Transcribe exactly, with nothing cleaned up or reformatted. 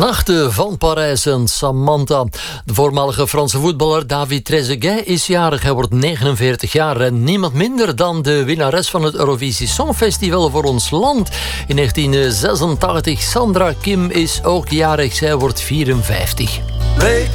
Nachten van Parijs en Samantha. De voormalige Franse voetballer David Trezeguet is jarig. Hij wordt negenenveertig jaar en niemand minder dan de winnares van het Eurovisie Songfestival voor ons land. In negentien zesentachtig, Sandra Kim, is ook jarig. Zij wordt vierenvijftig.